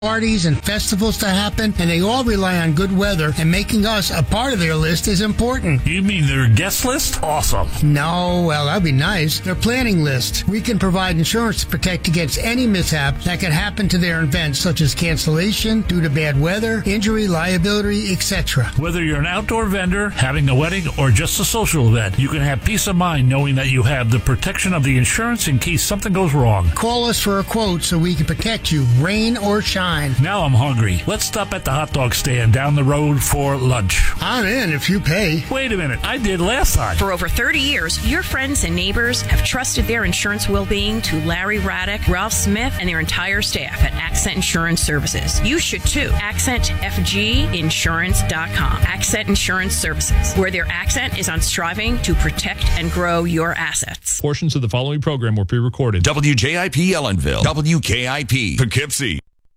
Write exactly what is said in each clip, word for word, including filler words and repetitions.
parties and festivals to happen, and they all rely on good weather, and making us a part of their list is important. You mean their guest list? Awesome. No, well, that'd be nice. Their planning list. We can provide insurance to protect against any mishap that could happen to their events, such as cancellation due to bad weather, injury, liability, et cetera. Whether you're an outdoor vendor, having a wedding, or just a social event, you can have peace of mind knowing that you have the protection of the insurance in case something goes wrong. Call us for a quote so we can protect you, rain or shine. Now I'm hungry. Let's stop at the hot dog stand down the road for lunch. I'm in if you pay. Wait a minute. I did last time. For over thirty years, your friends and neighbors have trusted their insurance well-being to Larry Raddick, Ralph Smith, and their entire staff at Accent Insurance Services. You should too. accent f g insurance dot com. Accent Insurance Services, where their accent is on striving to protect and grow your assets. Portions of the following program were pre-recorded. W J I P Ellenville. W K I P Poughkeepsie.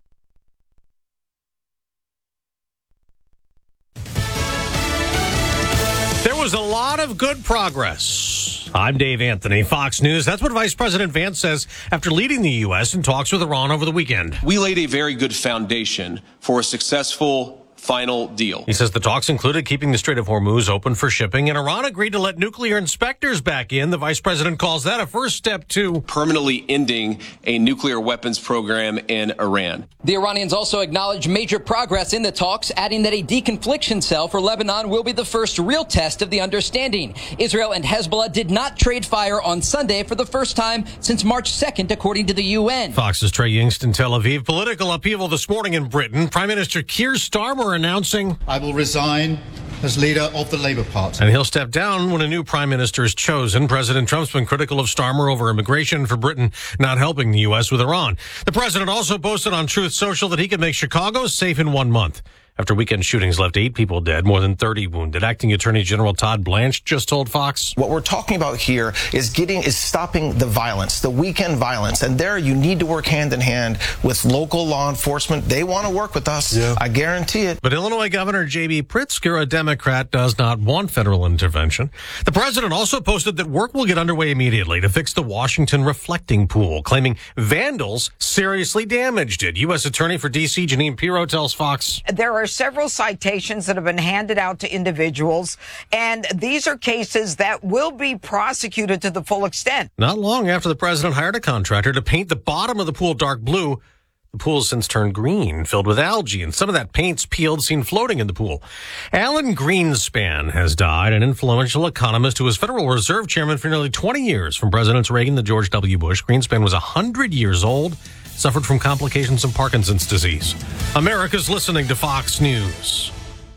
There was a lot of good progress. I'm Dave Anthony, Fox News. That's what Vice President Vance says after leading the U S in talks with Iran over the weekend. We laid a very good foundation for a successful final deal. He says the talks included keeping the Strait of Hormuz open for shipping, and Iran agreed to let nuclear inspectors back in. The vice president calls that a first step to permanently ending a nuclear weapons program in Iran. The Iranians also acknowledged major progress in the talks, adding that a deconfliction cell for Lebanon will be the first real test of the understanding. Israel and Hezbollah did not trade fire on Sunday for the first time since March second, according to the U N. Fox's Trey Yingst in Tel Aviv. Political upheaval this morning in Britain. Prime Minister Keir Starmer announcing, I will resign as leader of the Labour Party. And he'll step down when a new prime minister is chosen. President Trump's been critical of Starmer over immigration for Britain not helping the U S with Iran. The president also posted on Truth Social that he could make Chicago safe in one month. After weekend shootings left eight people dead, more than thirty wounded. Acting Attorney General Todd Blanche just told Fox, what we're talking about here is getting, is stopping the violence, the weekend violence. And there you need to work hand in hand with local law enforcement. They want to work with us. Yeah. I guarantee it. But Illinois Governor J B Pritzker, a Democrat, does not want federal intervention. The president also posted that work will get underway immediately to fix the Washington reflecting pool, claiming vandals seriously damaged it. U S Attorney for D C Janine Pirro tells Fox, there are several citations that have been handed out to individuals, and these are cases that will be prosecuted to the full extent. Not long after the president hired a contractor to paint the bottom of the pool dark blue, the pool has since turned green, filled with algae, and some of that paint's peeled, seen floating in the pool. Alan Greenspan has died, an influential economist who was Federal Reserve Chairman for nearly twenty years, from Presidents Reagan to George W. Bush. Greenspan was one hundred years old, suffered from complications of Parkinson's disease. America's listening to Fox News.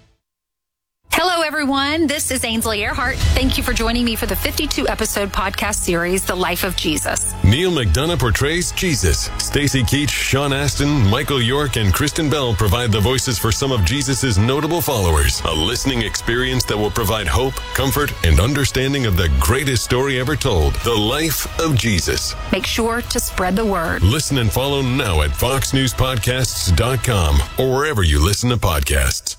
Hello, everyone. This is Ainsley Earhart. Thank you for joining me for the fifty-two episode podcast series, The Life of Jesus. Neil McDonough portrays Jesus. Stacy Keach, Sean Astin, Michael York, and Kristen Bell provide the voices for some of Jesus' notable followers. A listening experience that will provide hope, comfort, and understanding of the greatest story ever told, The Life of Jesus. Make sure to spread the word. Listen and follow now at fox news podcasts dot com or wherever you listen to podcasts.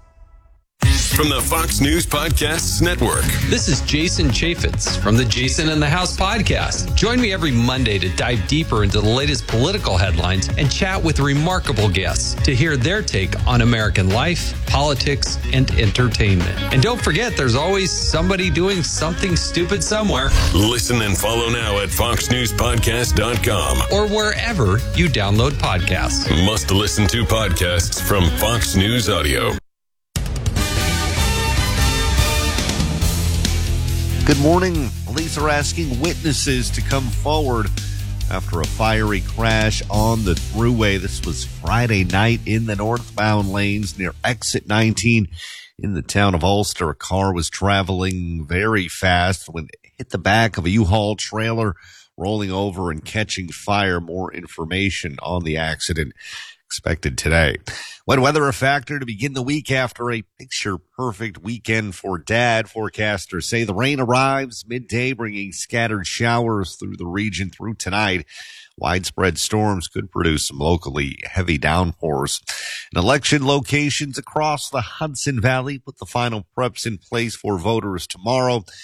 From the Fox News Podcasts Network. This is Jason Chaffetz from the Jason in the House podcast. Join me every Monday to dive deeper into the latest political headlines and chat with remarkable guests to hear their take on American life, politics, and entertainment. And don't forget, there's always somebody doing something stupid somewhere. Listen and follow now at fox news podcast dot com or wherever you download podcasts. Must listen to podcasts from Fox News Audio. Good morning. Police are asking witnesses to come forward after a fiery crash on the thruway. This was Friday night in the northbound lanes near exit nineteen in the town of Ulster. A car was traveling very fast when it hit the back of a U-Haul trailer, rolling over and catching fire. More information on the accident expected today. Wet weather a factor to begin the week after a picture-perfect weekend for Dad. Forecasters say the rain arrives midday, bringing scattered showers through the region through tonight. Widespread storms could produce some locally heavy downpours. And election locations across the Hudson Valley put the final preps in place for voters tomorrow.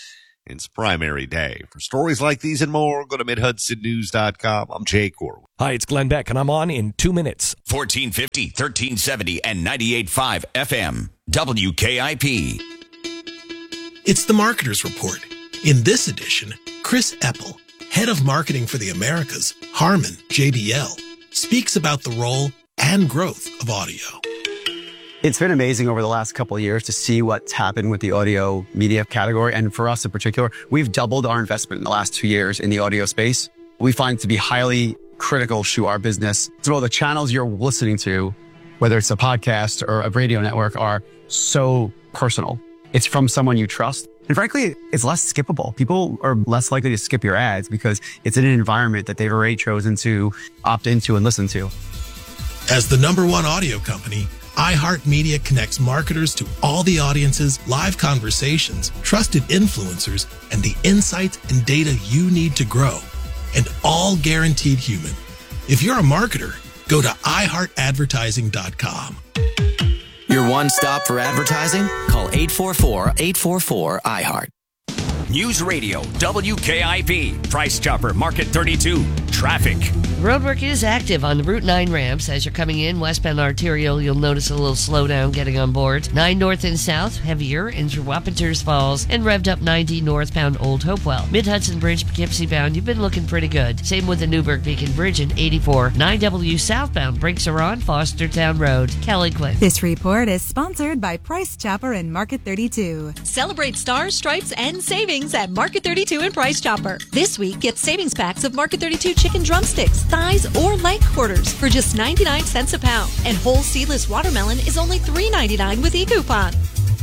It's primary day. For stories like these and more, go to mid hudson news dot com. I'm Jay Corwin. Hi, it's Glenn Beck, and I'm on in two minutes. fourteen fifty, thirteen seventy, and ninety-eight point five F M. W K I P. It's the Marketer's Report. In this edition, Chris Eppel, head of marketing for the Americas, Harman, J B L, speaks about the role and growth of audio. It's been amazing over the last couple of years to see what's happened with the audio media category. And for us in particular, we've doubled our investment in the last two years in the audio space. We find it to be highly critical to our business. So the channels you're listening to, whether it's a podcast or a radio network, are so personal. It's from someone you trust. And frankly, it's less skippable. People are less likely to skip your ads because it's in an environment that they've already chosen to opt into and listen to. As the number one audio company, iHeartMedia connects marketers to all the audiences, live conversations, trusted influencers, and the insights and data you need to grow. And all guaranteed human. If you're a marketer, go to i heart advertising dot com. Your one stop for advertising? Call eight four four, eight four four, I heart. News Radio, W K I P. Price Chopper, Market thirty-two. Traffic. Roadwork is active on the Route nine ramps. As you're coming in, westbound arterial, you'll notice a little slowdown getting on board. nine north and south, heavier into Wappingers Falls, and revved up ninety northbound Old Hopewell. Mid-Hudson Bridge, Poughkeepsie bound, you've been looking pretty good. Same with the Newburgh Beacon Bridge in eighty-four. nine W southbound, brakes are on Fostertown Road. Kelly Quinn. This report is sponsored by Price Chopper and Market thirty-two. Celebrate stars, stripes, and savings at Market thirty-two and Price Chopper. This week, get savings packs of Market thirty-two chicken drumsticks, thighs, or leg quarters for just ninety-nine cents a pound. And whole seedless watermelon is only three ninety-nine with e-coupon.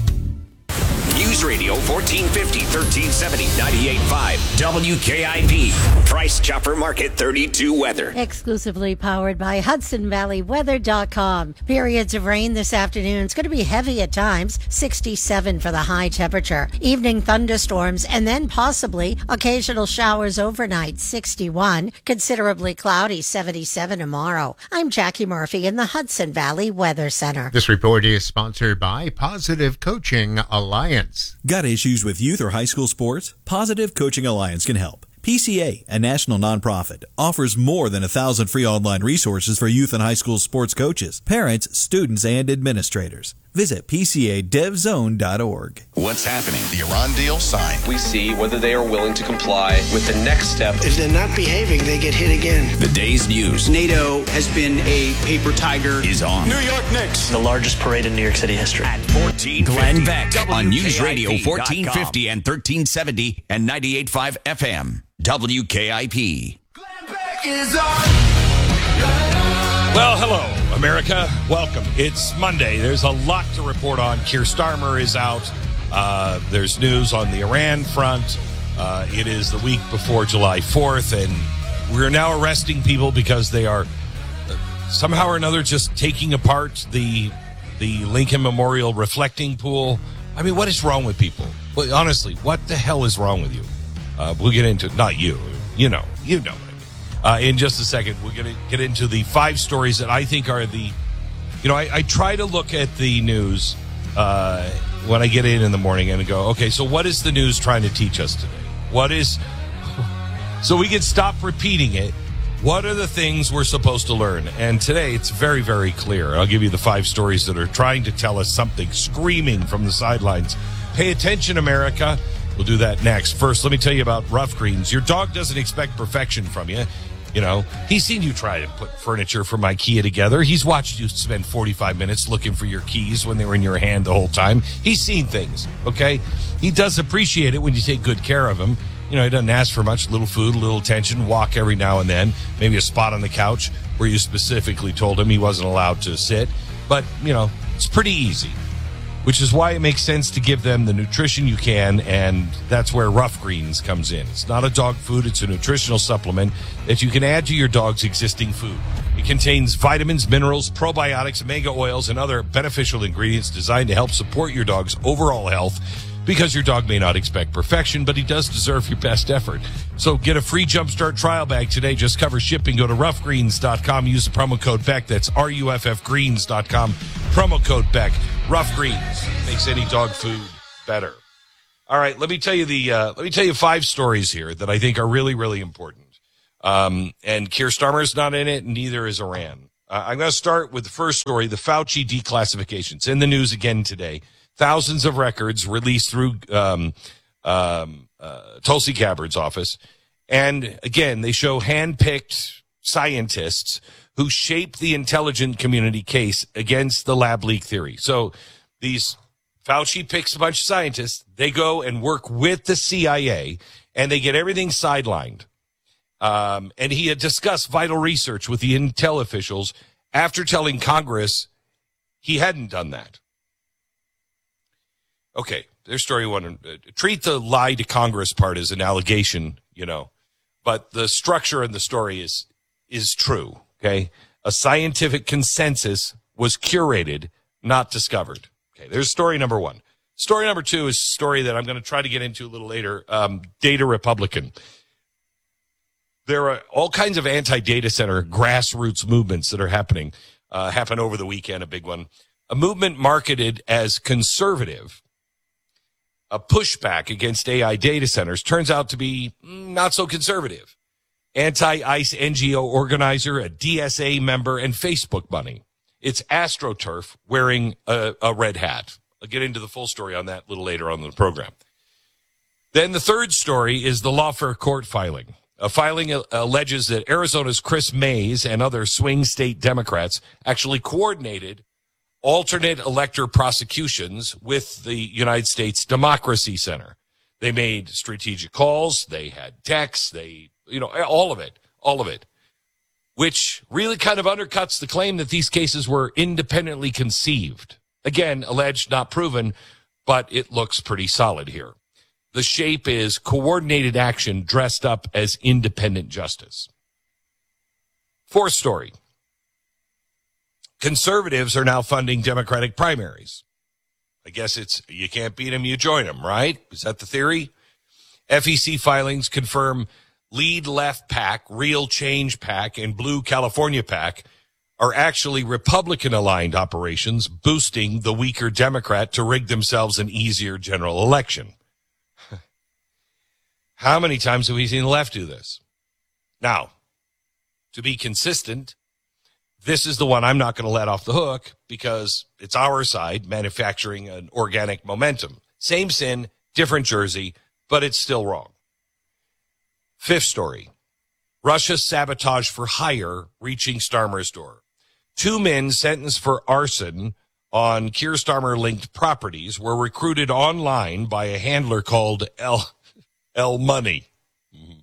News Radio, fourteen fifty, thirteen seventy, ninety-eight point five. W K I P. Price Chopper, Market thirty-two weather. Exclusively powered by Hudson Valley Weather dot com. Periods of rain this afternoon. It's going to be heavy at times. sixty-seven for the high temperature. Evening thunderstorms and then possibly occasional showers overnight. sixty-one. Considerably cloudy. seventy-seven tomorrow. I'm Jackie Murphy in the Hudson Valley Weather Center. This report is sponsored by Positive Coaching Alliance. Got issues with youth or high school sports? Positive Coaching Alliance can help. P C A, a national nonprofit, offers more than a thousand free online resources for youth and high school sports coaches, parents, students, and administrators. Visit P C A dev zone dot org. What's happening? The Iran deal signed. We see whether they are willing to comply with the next step. If they're not behaving, they get hit again. The day's news. NATO has been a paper tiger. Is on. New York Knicks. The largest parade in New York City history. At fourteen fifty. Glenn Beck. On News Radio fourteen fifty and thirteen seventy and ninety-eight point five F M. W K I P. Glenn Beck is on. Well, hello, America. Welcome. It's Monday. There's a lot to report on. Keir Starmer is out. Uh, there's news on the Iran front. Uh, it is the week before July fourth, and we're now arresting people because they are uh, somehow or another just taking apart the the Lincoln Memorial reflecting pool. I mean, what is wrong with people? Well, honestly, what the hell is wrong with you? Uh, we'll get into, not you, you know, you know what I mean. Uh, in just a second, we're going to get into the five stories that I think are the, you know, I, I try to look at the news uh, when I get in in the morning and go, okay, so what is the news trying to teach us today? What is, so we can stop repeating it. What are the things we're supposed to learn? And today it's very, very clear. I'll give you the five stories that are trying to tell us something, screaming from the sidelines. Pay attention, America. We'll do that next. First, let me tell you about Rough Greens. Your dog doesn't expect perfection from you. You know, he's seen you try to put furniture from IKEA together. He's watched you spend forty-five minutes looking for your keys when they were in your hand the whole time. He's seen things, okay? He does appreciate it when you take good care of him. You know, he doesn't ask for much, little food, a little attention, walk every now and then, maybe a spot on the couch where you specifically told him he wasn't allowed to sit. But, you know, it's pretty easy, which is why it makes sense to give them the nutrition you can, and that's where Rough Greens comes in. It's not a dog food, it's a nutritional supplement that you can add to your dog's existing food. It contains vitamins, minerals, probiotics, omega oils, and other beneficial ingredients designed to help support your dog's overall health, because your dog may not expect perfection, but he does deserve your best effort. So get a free Jumpstart trial bag today. Just cover shipping. Go to rough greens dot com. Use the promo code Beck. That's R U F F greens dot com. Promo code Beck. Rough Greens makes any dog food better. All right, let me tell you the uh, let me tell you five stories here that I think are really, really important. Um, and Keir Starmer is not in it, and neither is Iran. Uh, I'm going to start with the first story, the Fauci declassifications. In the news again today. Thousands of records released through um, um, uh, Tulsi Gabbard's office. And again, they show hand-picked scientists who shaped the intelligence community case against the lab leak theory. So these Fauci picks a bunch of scientists. They go and work with the C I A, and they get everything sidelined. Um, and he had discussed vital research with the intel officials after telling Congress he hadn't done that. Okay, there's story one. Treat the lie to Congress part as an allegation, you know, but the structure in the story is is true, okay? A scientific consensus was curated, not discovered. Okay, there's story number one. Story number two is a story that I'm going to try to get into a little later, um, Data Republican. There are all kinds of anti-data center grassroots movements that are happening. Uh, happened over the weekend, a big one. A movement marketed as conservative, a pushback against A I data centers, turns out to be not so conservative. Anti-ICE N G O organizer, a D S A member, and Facebook bunny. It's AstroTurf wearing a, a red hat. I'll get into the full story on that a little later on in the program. Then the third story is the lawfare court filing. A filing alleges that Arizona's Chris Mays and other swing state Democrats actually coordinated alternate elector prosecutions with the United States Democracy Center. They made strategic calls. They had texts. They, you know, all of it, all of it, which really kind of undercuts the claim that these cases were independently conceived. Again, alleged, not proven, but it looks pretty solid here. The shape is coordinated action dressed up as independent justice. Fourth story. Conservatives are now funding Democratic primaries. I guess it's, you can't beat them, you join them, right? Is that the theory? F E C filings confirm Lead Left PAC, Real Change PAC, and Blue California PAC are actually Republican-aligned operations, boosting the weaker Democrat to rig themselves an easier general election. How many times have we seen the left do this? Now, to be consistent, this is the one I'm not going to let off the hook because it's our side manufacturing an organic momentum. Same sin, different jersey, but it's still wrong. Fifth story. Russia's sabotage for hire reaching Starmer's door. Two men sentenced for arson on Keir Starmer-linked properties were recruited online by a handler called L. L Money. Mm-hmm.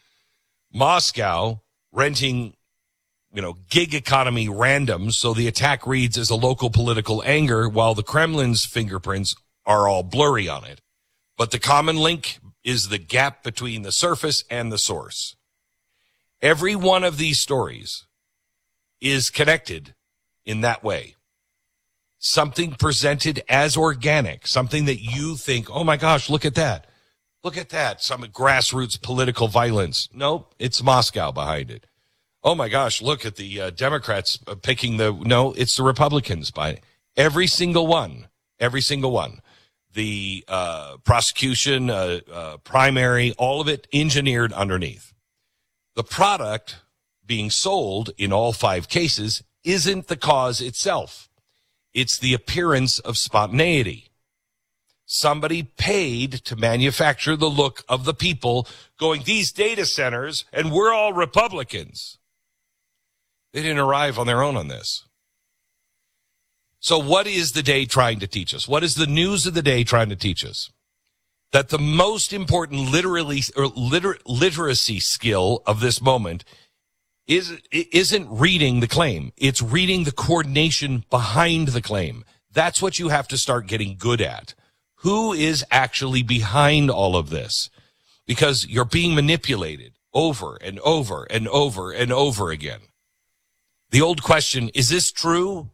Moscow renting, you know, gig economy randoms so the attack reads as a local political anger while the Kremlin's fingerprints are all blurry on it. But the common link is the gap between the surface and the source. Every one of these stories is connected in that way. Something presented as organic, something that you think, oh my gosh, look at that. Look at that, some grassroots political violence. Nope, it's Moscow behind it. Oh my gosh, look at the uh, Democrats picking the, no, it's the Republicans behind it. Every single one, every single one. The uh, prosecution, uh, uh, primary, all of it engineered underneath. The product being sold in all five cases isn't the cause itself. It's the appearance of spontaneity. Somebody paid to manufacture the look of the people going, these data centers, and we're all Republicans. They didn't arrive on their own on this. So what is the day trying to teach us? What is the news of the day trying to teach us? That the most important literally or liter, literacy skill of this moment is, isn't reading the claim. It's reading the coordination behind the claim. That's what you have to start getting good at. Who is actually behind all of this? Because you're being manipulated over and over and over and over again. The old question, is this true?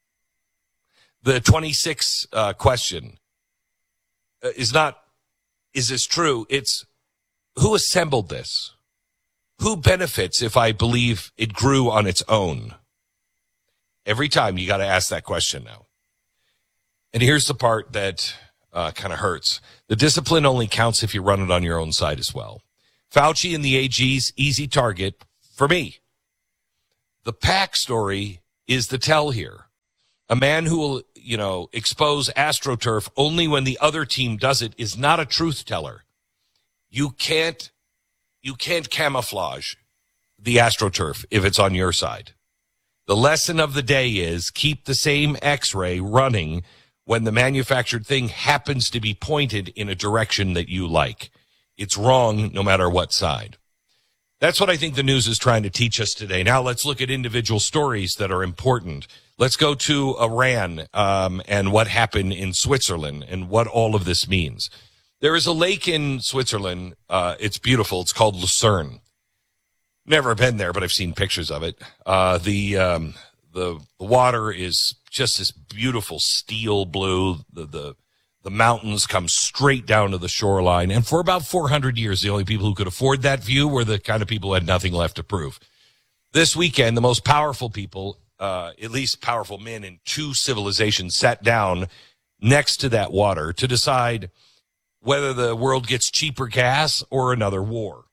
The twenty-six uh, question uh, is not, is this true? It's, who assembled this? Who benefits if I believe it grew on its own? Every time you got to ask that question now. And here's the part that uh, kind of hurts. The discipline only counts if you run it on your own side as well. Fauci and the A G's easy target for me. The Pack story is the tell here. A man who will, you know, expose AstroTurf only when the other team does it is not a truth teller. You can't, you can't camouflage the AstroTurf if it's on your side. The lesson of the day is keep the same X-ray running when the manufactured thing happens to be pointed in a direction that you like. It's wrong no matter what side. That's what I think the news is trying to teach us today. Now let's look at individual stories that are important. Let's go to Iran um, and what happened in Switzerland and what all of this means. There is a lake in Switzerland. Uh, it's beautiful. It's called Lucerne. Never been there, but I've seen pictures of it. Uh, the, um, the, the water is just this beautiful steel blue. The, the, the mountains come straight down to the shoreline. And for about four hundred years, the only people who could afford that view were the kind of people who had nothing left to prove. This weekend, the most powerful people, uh, at least powerful men in two civilizations, sat down next to that water to decide whether the world gets cheaper gas or another war.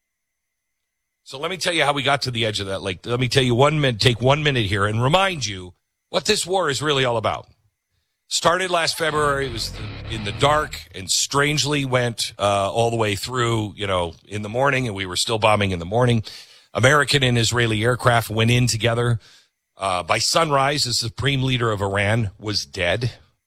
So let me tell you how we got to the edge of that lake. Let me tell you one minute, take one minute here and remind you what this war is really all about. Started last February. It was in the dark and strangely went uh, all the way through, you know, in the morning, and we were still bombing in the morning. American and Israeli aircraft went in together. Uh, by sunrise, the supreme leader of Iran was dead.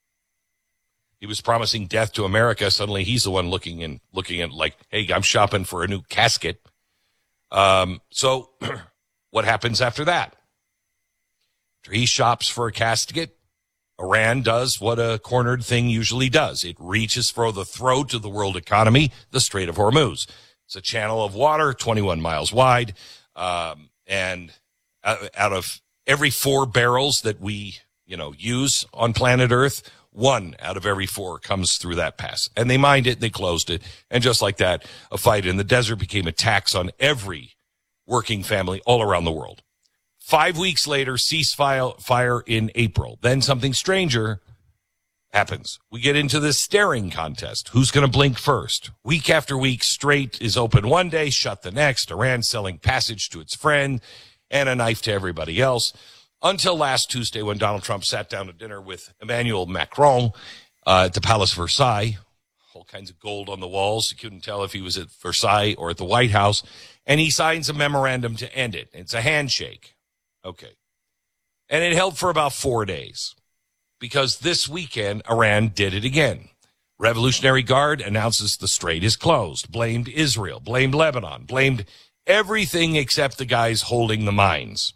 He was promising death to America. Suddenly he's the one looking and looking at like, hey, I'm shopping for a new casket. Um, so what happens after that? After he shops for a casket, Iran does what a cornered thing usually does. It reaches for the throat of the world economy, the Strait of Hormuz. It's a channel of water, twenty-one miles wide. Um, and out of every four barrels that we, you know, use on planet Earth, one out of every four comes through that pass. And they mined it, they closed it. And just like that, a fight in the desert became a tax on every working family all around the world. Five weeks later, ceasefire fire in April. Then something stranger happens. We get into this staring contest. Who's going to blink first? Week after week, Strait is open one day, shut the next. Iran selling passage to its friend and a knife to everybody else. Until last Tuesday when Donald Trump sat down to dinner with Emmanuel Macron uh, at the Palace Versailles. All kinds of gold on the walls. You couldn't tell if he was at Versailles or at the White House. And he signs a memorandum to end it. It's a handshake. Okay. And it held for about four days because this weekend, Iran did it again. Revolutionary Guard announces the strait is closed, blamed Israel, blamed Lebanon, blamed everything except the guys holding the mines.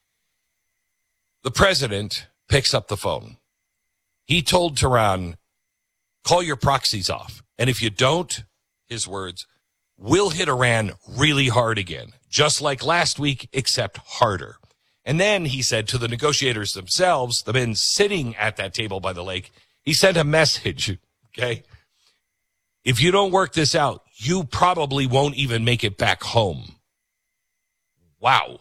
The president picks up the phone. He told Tehran, call your proxies off. And if you don't, his words, we'll hit Iran really hard again, just like last week, except harder. And then he said to the negotiators themselves, the men sitting at that table by the lake, he sent a message, okay? If you don't work this out, you probably won't even make it back home. Wow.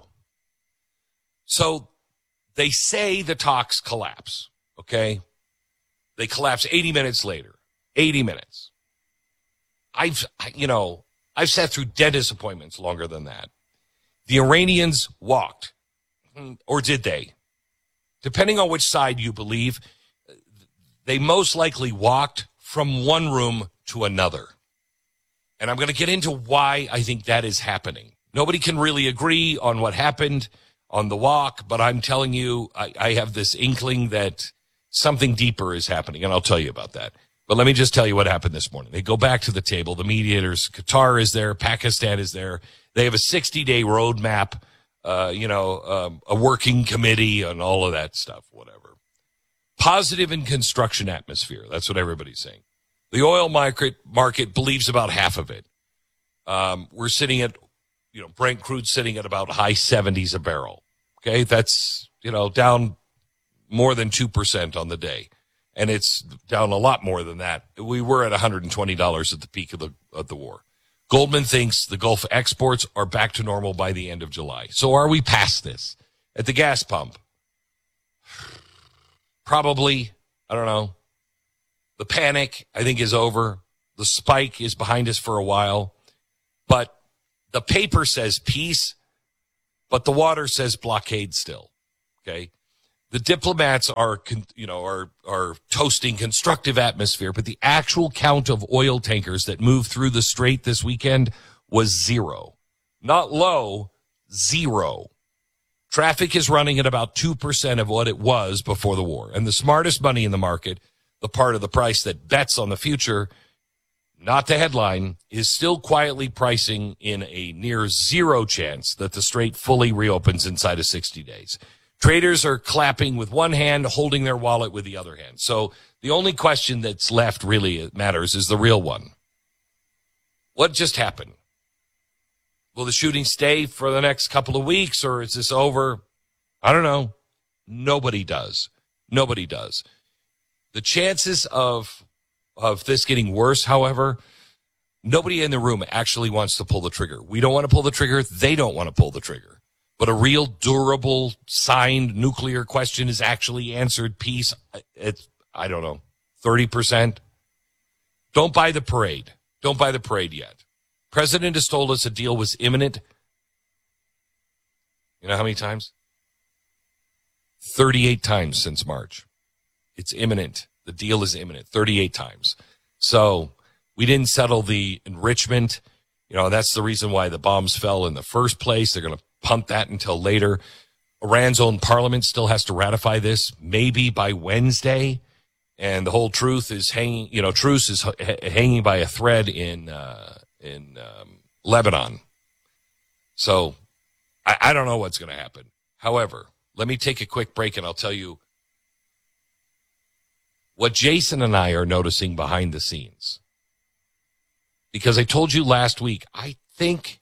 So they say the talks collapse, okay? They collapse eighty minutes later. eighty minutes. I've, you know, I've sat through dentist appointments longer than that. The Iranians walked. Or did they? Depending on which side you believe, they most likely walked from one room to another. And I'm going to get into why I think that is happening. Nobody can really agree on what happened on the walk, but I'm telling you, I, I have this inkling that something deeper is happening, and I'll tell you about that. But let me just tell you what happened this morning. They go back to the table. The mediators, Qatar is there, Pakistan is there. They have a sixty-day roadmap. Uh, you know, um, a working committee and all of that stuff, whatever. Positive in construction atmosphere. That's what everybody's saying. The oil market market believes about half of it. Um, we're sitting at, you know, Brent crude sitting at about high seventies a barrel. Okay. That's, you know, down more than two percent on the day. And it's down a lot more than that. We were at one hundred twenty dollars at the peak of the, of the war. Goldman thinks the Gulf exports are back to normal by the end of July. So are we past this? At the gas pump? Probably. I don't know. The panic, I think, is over. The spike is behind us for a while. But the paper says peace, but the water says blockade still. Okay? The diplomats are, you know, are, are toasting constructive atmosphere, but the actual count of oil tankers that moved through the strait this weekend was zero. Not low, zero. Traffic is running at about two percent of what it was before the war. And the smartest money in the market, the part of the price that bets on the future, not the headline, is still quietly pricing in a near zero chance that the strait fully reopens inside of sixty days. Traders are clapping with one hand, holding their wallet with the other hand. So the only question that's left really matters is the real one. What just happened? Will the shooting stay for the next couple of weeks, or is this over? I don't know. Nobody does. Nobody does. The chances of of this getting worse, however, nobody in the room actually wants to pull the trigger. We don't want to pull the trigger. They don't want to pull the trigger. But a real durable, signed nuclear question is actually answered peace. It's, I don't know, thirty percent. Don't buy the parade. Don't buy the parade yet. President has told us a deal was imminent. You know how many times? thirty-eight times since March. It's imminent. The deal is imminent. thirty-eight times. So we didn't settle the enrichment. You know, that's the reason why the bombs fell in the first place. They're going to punt that until later. Iran's own parliament still has to ratify this, maybe by Wednesday. And the whole truth is hanging, you know, truce is h- hanging by a thread in, uh, in, um, Lebanon. So I, I don't know what's going to happen. However, let me take a quick break and I'll tell you what Jason and I are noticing behind the scenes. Because I told you last week, I think,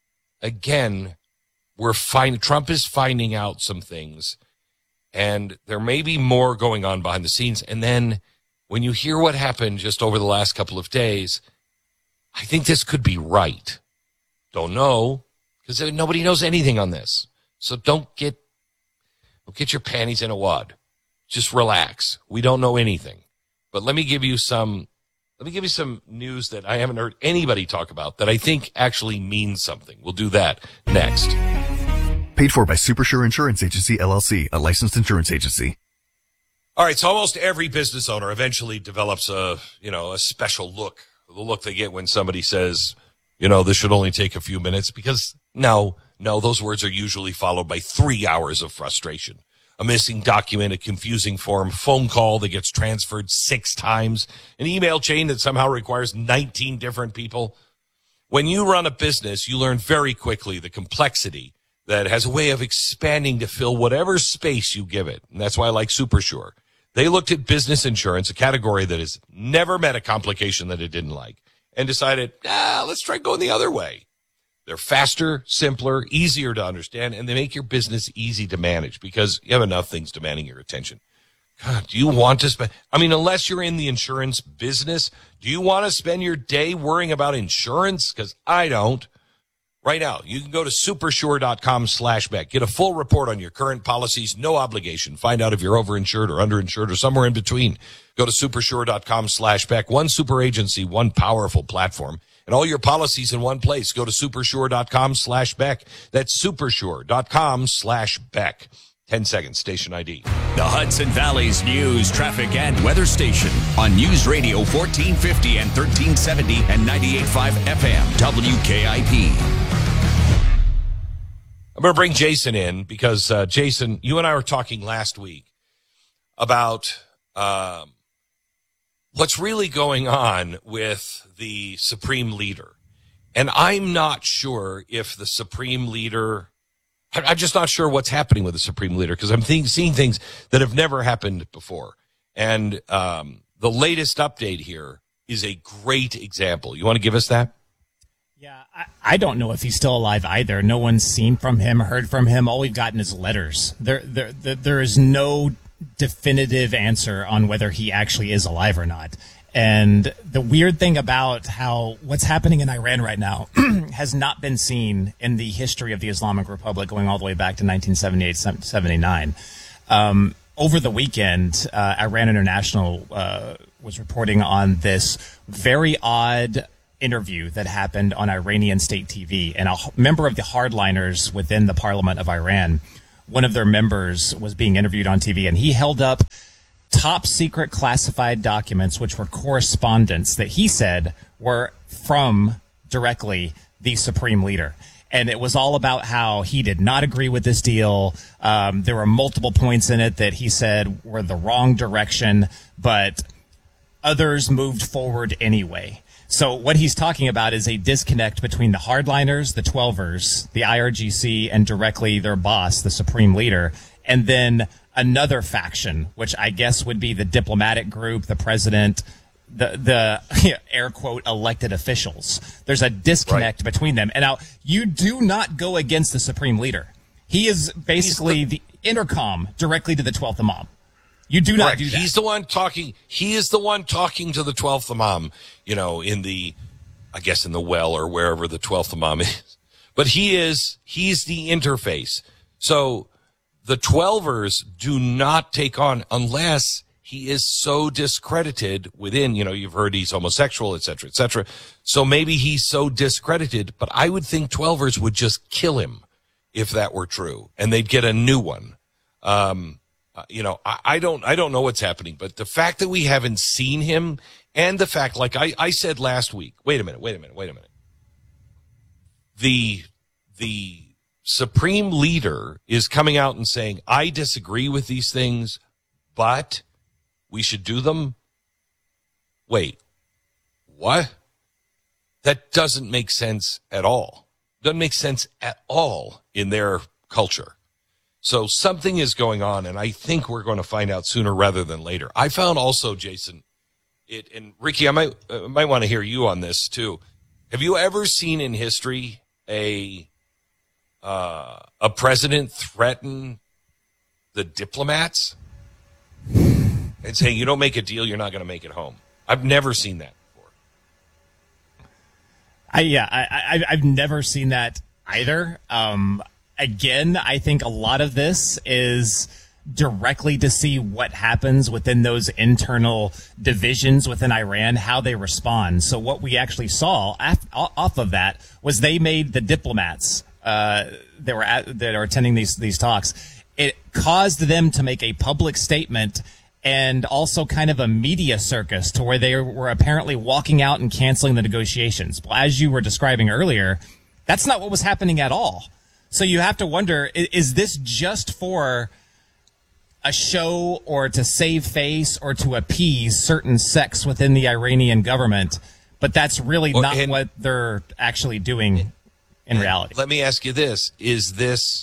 again, we're find, Trump is finding out some things, and there may be more going on behind the scenes. And then when you hear what happened just over the last couple of days, I think this could be right. Don't know, because nobody knows anything on this. So don't get, don't get your panties in a wad. Just relax. We don't know anything. But let me give you some, let me give you some news that I haven't heard anybody talk about that I think actually means something. We'll do that next. Paid for by Supersure Insurance Agency, L L C, a licensed insurance agency. All right, so almost every business owner eventually develops a, you know, a special look, the look they get when somebody says, you know, this should only take a few minutes, because no, no, those words are usually followed by three hours of frustration. A missing document, a confusing form, phone call that gets transferred six times, an email chain that somehow requires nineteen different people. When you run a business, you learn very quickly the complexity that has a way of expanding to fill whatever space you give it. And that's why I like Supersure. They looked at business insurance, a category that has never met a complication that it didn't like, and decided, ah, let's try going the other way. They're faster, simpler, easier to understand, and they make your business easy to manage because you have enough things demanding your attention. God, do you want to spend, I mean, unless you're in the insurance business, do you want to spend your day worrying about insurance? Because I don't. Right now, you can go to supersure.com slash Beck. Get a full report on your current policies, no obligation. Find out if you're overinsured or underinsured or somewhere in between. Go to supersure.com slash Beck. One super agency, one powerful platform, and all your policies in one place. Go to supersure.com slash Beck. That's supersure.com slash Beck. ten seconds, station I D. The Hudson Valley's news, traffic, and weather station on News Radio fourteen fifty and thirteen seventy and ninety-eight point five F M, W K I P. I'm going to bring Jason in because, uh, Jason, you and I were talking last week about um, what's really going on with the Supreme Leader. And I'm not sure if the Supreme Leader, I'm just not sure what's happening with the Supreme Leader because I'm think, seeing things that have never happened before. And um, the latest update here is a great example. You want to give us that? Yeah, I, I don't know if he's still alive either. No one's seen from him, heard from him. All we've gotten is letters. There, there, there, there is no definitive answer on whether he actually is alive or not. And the weird thing about how what's happening in Iran right now has not been seen in the history of the Islamic Republic going all the way back to nineteen seventy-eight, seventy-nine. Um, over the weekend, uh, Iran International uh, was reporting on this very odd interview that happened on Iranian state T V. And a member of the hardliners within the parliament of Iran, one of their members was being interviewed on T V, and he held up top secret classified documents, which were correspondence that he said were from directly the supreme leader. And it was all about how he did not agree with this deal. Um, there were multiple points in it that he said were the wrong direction, but others moved forward anyway. So what he's talking about is a disconnect between the hardliners, the twelvers, the I R G C, and directly their boss, the supreme leader, and then another faction, which I guess would be the diplomatic group, the president, the the air quote elected officials. There's a disconnect right. between them. And now you do not go against the supreme leader. He is basically the, the intercom directly to the twelfth Imam. You do not Correct. do that. He's the one talking. He is the one talking to the twelfth Imam, you know, in the, I guess in the well or wherever the twelfth Imam is. But he is, he's the interface. So the twelvers do not take on unless he is so discredited within, you know, you've heard he's homosexual, et cetera, et cetera. So maybe he's so discredited, but I would think twelvers would just kill him if that were true, and they'd get a new one. Um, uh, you know, I, I don't, I don't know what's happening, but the fact that we haven't seen him, and the fact, like I, I said last week, wait a minute, wait a minute, wait a minute. The, the supreme leader is coming out and saying, I disagree with these things, but we should do them. Wait, what? That doesn't make sense at all. Doesn't make sense at all in their culture. So something is going on, and I think we're going to find out sooner rather than later. I found also, Jason, it, and Ricky, I might uh, might want to hear you on this too. Have you ever seen in history a uh, a president threaten the diplomats and saying, you don't make a deal, you're not going to make it home? I've never seen that before. I, yeah, I, I, I've never seen that either. Um, again, I think a lot of this is directly to see what happens within those internal divisions within Iran, how they respond. So what we actually saw af- off of that was they made the diplomats uh, that were at, that are attending these these talks. It caused them to make a public statement and also kind of a media circus to where they were apparently walking out and canceling the negotiations. Well, as you were describing earlier, that's not what was happening at all. So you have to wonder, is this just for a show or to save face or to appease certain sects within the Iranian government? But that's really well, not and, what they're actually doing in reality. Let me ask you this. Is this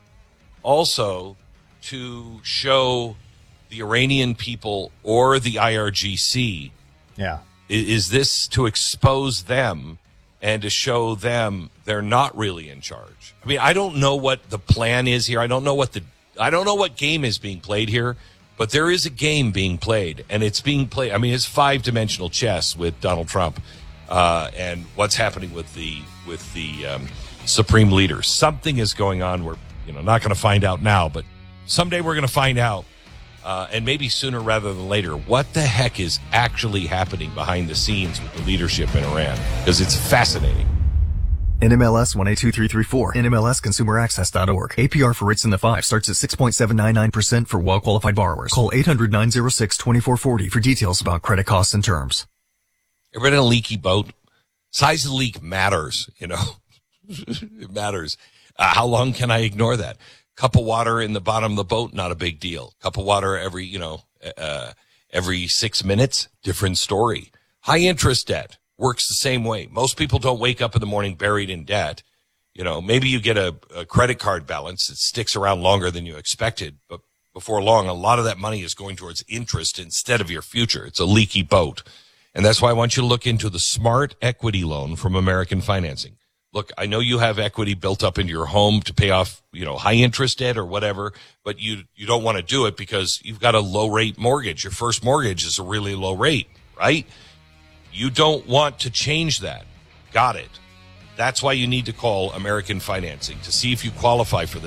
also to show the Iranian people or the I R G C? Yeah. Is this to expose them and to show them they're not really in charge? I mean, I don't know what the plan is here. I don't know what the I don't know what game is being played here, but there is a game being played, and it's being played. I mean, it's five-dimensional chess with Donald Trump uh, and what's happening with the with the um, supreme leader. Something is going on. We're you know not going to find out now, but someday we're going to find out. Uh, and maybe sooner rather than later, what the heck is actually happening behind the scenes with the leadership in Iran? Because it's fascinating. N M L S one eight two three three four, N M L S consumer access dot org. A P R for rates in the five starts at six point seven nine nine percent for well-qualified borrowers. Call eight hundred nine oh six two four four zero for details about credit costs and terms. Ever been in a leaky boat? Size of the leak matters, you know. It matters. Uh, how long can I ignore that? Cup of water in the bottom of the boat, not a big deal. Cup of water every, you know, uh, every six minutes, different story. High interest debt works the same way. Most people don't wake up in the morning buried in debt. You know, maybe you get a, a credit card balance that sticks around longer than you expected, but before long, a lot of that money is going towards interest instead of your future. It's a leaky boat. And that's why I want you to look into the Smart Equity Loan from American Financing. Look, I know you have equity built up into your home to pay off, you know, high interest debt or whatever, but you you don't want to do it because you've got a low rate mortgage. Your first mortgage is a really low rate, right? You don't want to change that. Got it. That's why you need to call American Financing to see if you qualify for this.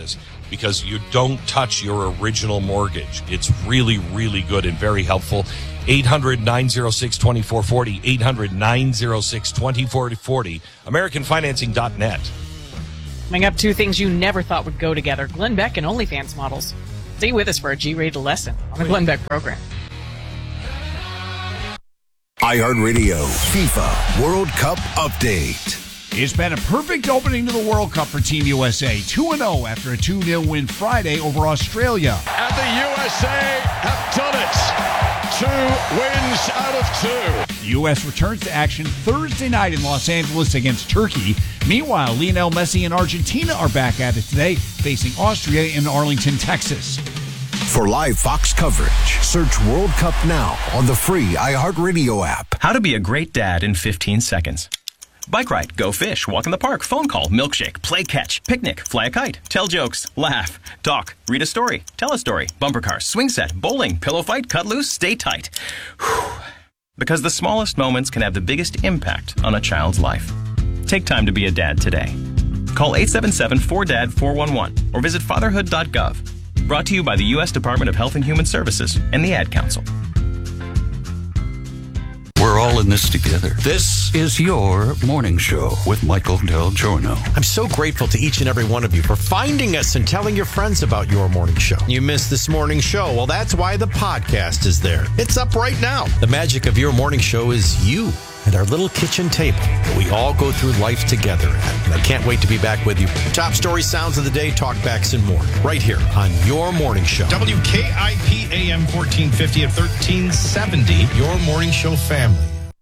because you don't touch your original mortgage. It's really, really good and very helpful. eight hundred, nine oh six, two four four oh, eight hundred, nine oh six, two four four oh, american financing dot net. Coming up, two things you never thought would go together, Glenn Beck and OnlyFans models. Stay with us for a G-rated lesson on the Glenn Beck program. iHeartRadio FIFA World Cup Update. It's been a perfect opening to the World Cup for Team U S A. two and oh after a two nil win Friday over Australia. And the U S A have done it. Two wins out of two. The U S returns to action Thursday night in Los Angeles against Turkey. Meanwhile, Lionel Messi and Argentina are back at it today, facing Austria in Arlington, Texas. For live Fox coverage, search World Cup now on the free iHeartRadio app. How to be a great dad in fifteen seconds. Bike ride, go fish, walk in the park, phone call, milkshake, play catch, picnic, fly a kite, tell jokes, laugh, talk, read a story, tell a story, bumper cars, swing set, bowling, pillow fight, cut loose, stay tight. Whew. Because the smallest moments can have the biggest impact on a child's life. Take time to be a dad today. Call eight seven seven, four D A D, four one one or visit fatherhood dot gov. Brought to you by the U S Department of Health and Human Services and the Ad Council. We're all in this together. This is your morning show with Michael Del Giorno. I'm so grateful to each and every one of you for finding us and telling your friends about your morning show. You missed this morning show. Well, that's why the podcast is there. It's up right now. The magic of your morning show is you and our little kitchen table that we all go through life together at. And I can't wait to be back with you. Top story, sounds of the day, talkbacks, and more. Right here on your morning show. W K I P A M fourteen fifty and thirteen seventy, your morning show family.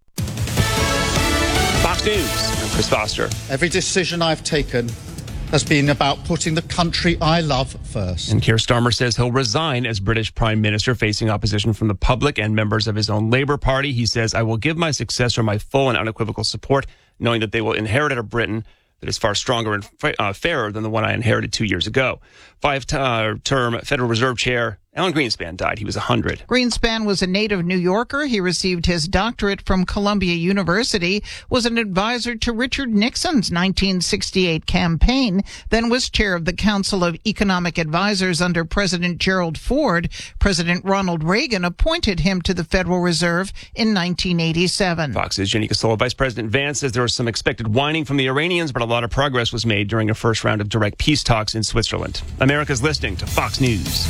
Fox News, I'm Chris Foster. Every decision I've taken has been about putting the country I love first. And Keir Starmer says he'll resign as British Prime Minister, facing opposition from the public and members of his own Labour Party. He says, I will give my successor my full and unequivocal support, knowing that they will inherit a Britain that is far stronger and uh, fairer than the one I inherited two years ago. Five-term Federal Reserve Chair Alan Greenspan died. He was one hundred. Greenspan was a native New Yorker. He received his doctorate from Columbia University, was an advisor to Richard Nixon's nineteen sixty-eight campaign, then was chair of the Council of Economic Advisors under President Gerald Ford. President Ronald Reagan appointed him to the Federal Reserve in nineteen eighty-seven. Fox's Jenny Casola. Vice President Vance says there was some expected whining from the Iranians, but a lot of progress was made during a first round of direct peace talks in Switzerland. America's listening to Fox News.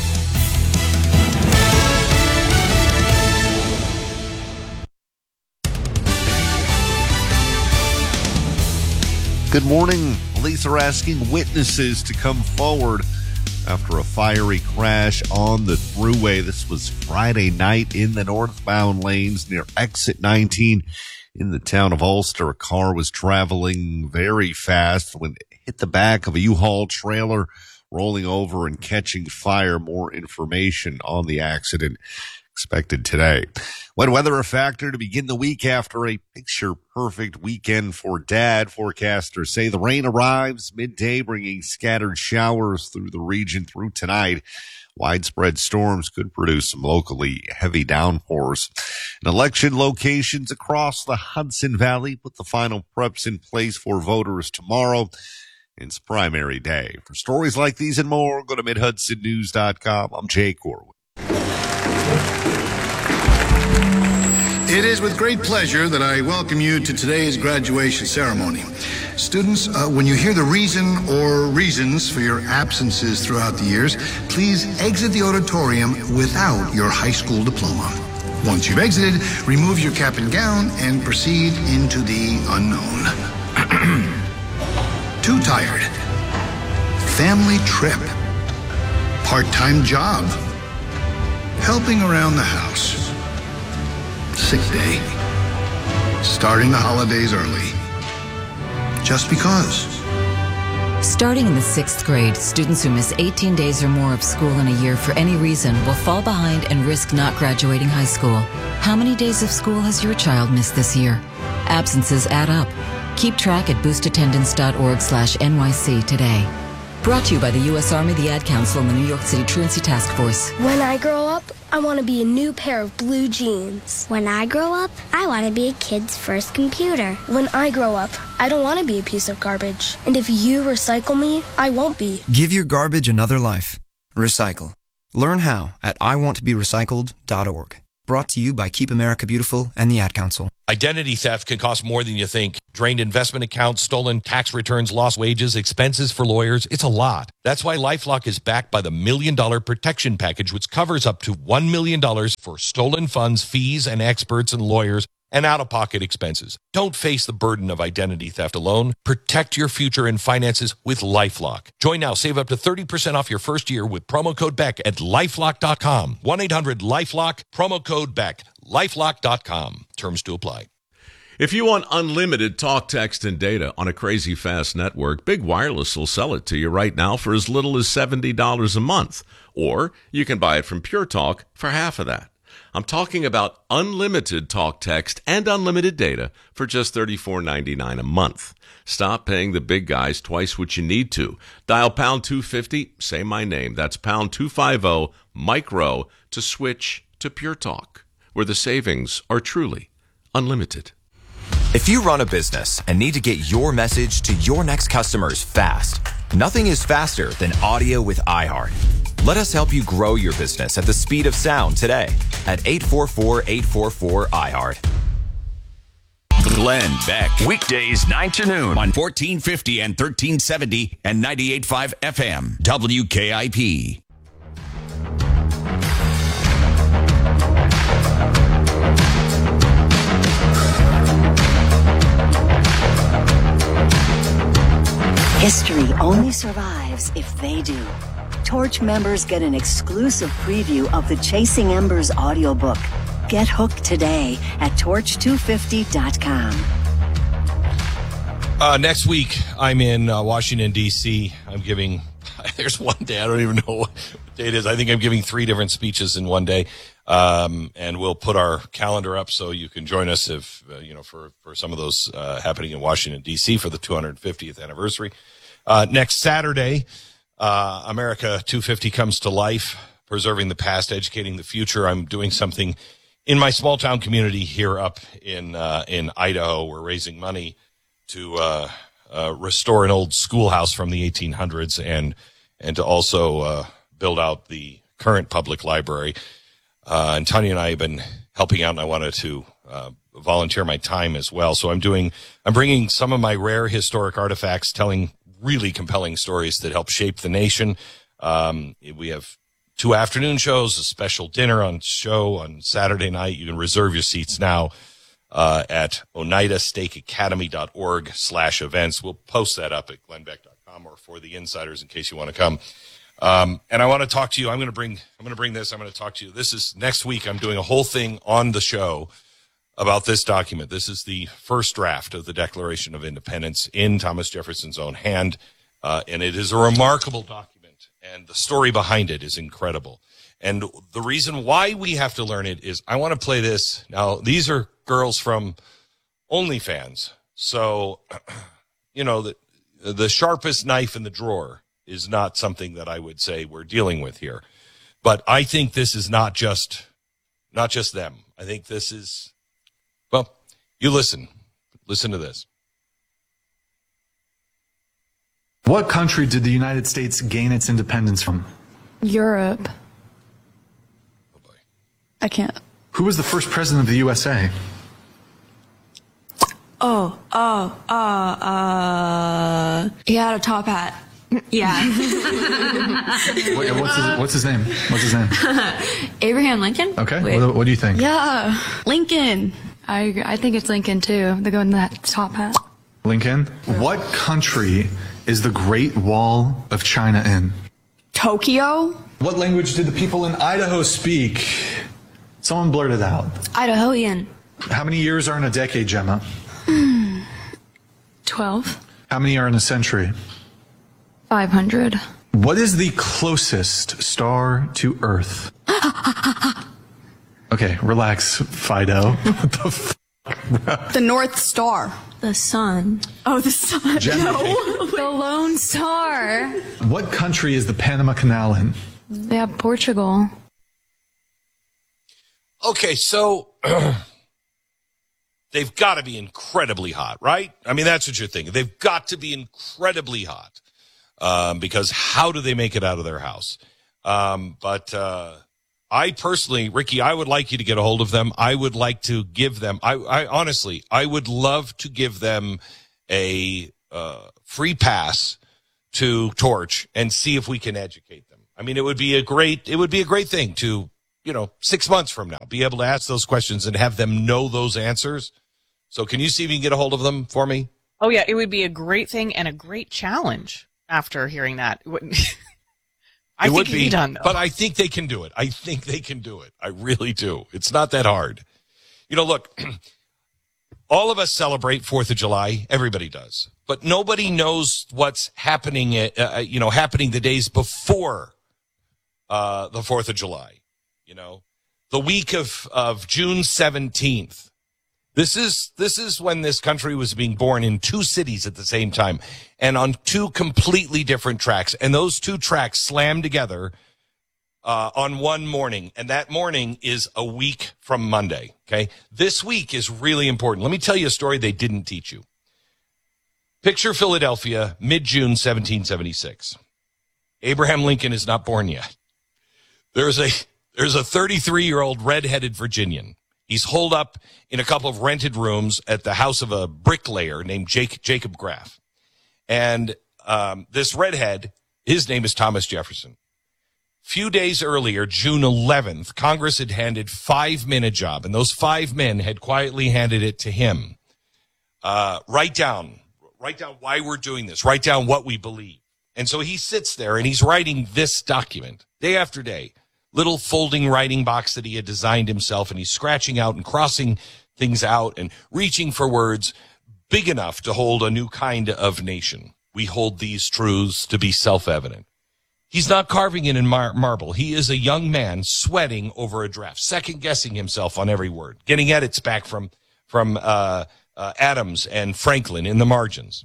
Good morning. Police are asking witnesses to come forward after a fiery crash on the Thruway. This was Friday night in the northbound lanes near exit nineteen in the town of Ulster. A car was traveling very fast when it hit the back of a U-Haul trailer, rolling over and catching fire. More information on the accident expected today. Wet weather a factor to begin the week after a picture-perfect weekend for Dad. Forecasters say the rain arrives midday, bringing scattered showers through the region through tonight. Widespread storms could produce some locally heavy downpours. And election locations across the Hudson Valley put the final preps in place for voters tomorrow. It's primary day. For stories like these and more, go to mid hudson news dot com. I'm Jay Corwin. It is with great pleasure that I welcome you to today's graduation ceremony. Students, uh, when you hear the reason or reasons for your absences throughout the years, please exit the auditorium without your high school diploma. Once you've exited, remove your cap and gown and proceed into the unknown. Too tired. Family trip. Part-time job. Helping around the house. Sick day. Starting the holidays early. Just because. Starting in the sixth grade, students who miss eighteen days or more of school in a year for any reason will fall behind and risk not graduating high school. How many days of school has your child missed this year? Absences add up. Keep track at boost attendance dot org slash N Y C today. Brought to you by the U S Army, the Ad Council, and the New York City Truancy Task Force. When I grow up, I want to be a new pair of blue jeans. When I grow up, I want to be a kid's first computer. When I grow up, I don't want to be a piece of garbage. And if you recycle me, I won't be. Give your garbage another life. Recycle. Learn how at I want to be recycled dot org. Brought to you by Keep America Beautiful and the Ad Council. Identity theft can cost more than you think. Drained investment accounts, stolen tax returns, lost wages, expenses for lawyers. It's a lot. That's why LifeLock is backed by the Million Dollar Protection Package, which covers up to one million dollars for stolen funds, fees, and experts and lawyers, and out-of-pocket expenses. Don't face the burden of identity theft alone. Protect your future and finances with LifeLock. Join now. Save up to thirty percent off your first year with promo code Beck at lifelock dot com. one eight hundred lifelock, promo code Beck. lifelock dot com. Terms to apply. If you want unlimited talk, text, and data on a crazy fast network, Big Wireless will sell it to you right now for as little as seventy dollars a month. Or you can buy it from Pure Talk for half of that. I'm talking about unlimited talk, text, and unlimited data for just thirty-four ninety-nine a month. Stop paying the big guys twice what you need to. Dial pound two fifty, say my name. That's pound two fifty, micro, to switch to Pure Talk, where the savings are truly unlimited. If you run a business and need to get your message to your next customers fast, nothing is faster than audio with iHeart. Let us help you grow your business at the speed of sound today at eight four four, eight four four, iHeart. Glenn Beck. Weekdays nine to noon on fourteen fifty and thirteen seventy and ninety-eight point five F M. W K I P. History only survives if they do. Torch members get an exclusive preview of the Chasing Embers audiobook. Get hooked today at torch two fifty dot com. Uh, next week, I'm in uh, Washington, D C. I'm giving, there's one day, I don't even know what day it is. I think I'm giving three different speeches in one day. Um, and we'll put our calendar up so you can join us if, uh, you know, for, for some of those uh, happening in Washington, D C for the two hundred fiftieth anniversary. Uh, next Saturday, uh, America two fifty comes to life, preserving the past, educating the future. I'm doing something in my small town community here up in, uh, in Idaho. We're raising money to, uh, uh, restore an old schoolhouse from the eighteen hundreds and, and to also, uh, build out the current public library. Uh, and Tanya and I have been helping out, and I wanted to, uh, volunteer my time as well. So I'm doing, I'm bringing some of my rare historic artifacts, telling really compelling stories that help shape the nation. Um, we have two afternoon shows, a special dinner on show on Saturday night. You can reserve your seats now, uh, at oneida stake academy dot org slash events. We'll post that up at glenn beck dot com or for the insiders in case you want to come. Um, and I want to talk to you. I'm going to bring, I'm going to bring this. I'm going to talk to you. This is next week. I'm doing a whole thing on the show about this document. This is the first draft of the Declaration of Independence in Thomas Jefferson's own hand. Uh, and it is a remarkable document, and the story behind it is incredible. And the reason why we have to learn it is I want to play this. Now, these are girls from OnlyFans. So, you know, the, the sharpest knife in the drawer is not something that I would say we're dealing with here. But I think this is not just, not just them. I think this is, well, you listen. Listen to this. What country did the United States gain its independence from? Europe. Oh boy. I can't. Who was the first president of the U S A? Oh, oh, uh, uh, he had a top hat. Yeah. Wait, what's, his, what's his name? What's his name? Abraham Lincoln? Okay. What, what do you think? Yeah. Lincoln. I agree. I think it's Lincoln too. They go in that top hat. Lincoln? What country is the Great Wall of China in? Tokyo? What language did the people in Idaho speak? Someone blurt it out. Idahoan. How many years are in a decade, Gemma? Twelve. How many are in a century? Five hundred. What is the closest star to Earth? Okay, relax, Fido. What the f***? The North Star. The sun. Oh, the sun. Gemini. No. The Lone Star. What country is the Panama Canal in? Yeah, Portugal. Okay, so they've got to be incredibly hot, right? I mean, that's what you're thinking. They've got to be incredibly hot um, because how do they make it out of their house? Um, but uh, I personally, Ricky, I would like you to get a hold of them. I would like to give them, I, I honestly, I would love to give them a uh, free pass to Torch and see if we can educate them. I mean, it would be a great, it would be a great thing to, you know, six months from now, be able to ask those questions and have them know those answers. So can you see if you can get a hold of them for me? Oh, yeah, it would be a great thing and a great challenge after hearing that. I it think would it'd be, be done, though. But I think they can do it. I think they can do it. I really do. It's not that hard. You know, look, all of us celebrate fourth of July. Everybody does. But nobody knows what's happening, uh, you know, happening the days before uh, the fourth of July. You know, the week of, of June seventeenth. This is this is when this country was being born in two cities at the same time and on two completely different tracks. And those two tracks slammed together uh, on one morning. And that morning is a week from Monday. Okay. This week is really important. Let me tell you a story they didn't teach you. Picture Philadelphia, mid-June seventeen seventy-six. Abraham Lincoln is not born yet. There's a There's a thirty-three-year-old redheaded Virginian. He's holed up in a couple of rented rooms at the house of a bricklayer named Jake, Jacob Graff. And um, this redhead, his name is Thomas Jefferson. Few days earlier, June eleventh, Congress had handed five men a job, and those five men had quietly handed it to him. Uh, write down, write down why we're doing this. Write down what we believe. And so he sits there, and he's writing this document day after day. Little folding writing box that he had designed himself, and he's scratching out and crossing things out and reaching for words big enough to hold a new kind of nation. We hold these truths to be self-evident. He's not carving it in mar- marble. He is a young man sweating over a draft, second-guessing himself on every word, getting edits back from, from uh, uh, Adams and Franklin in the margins.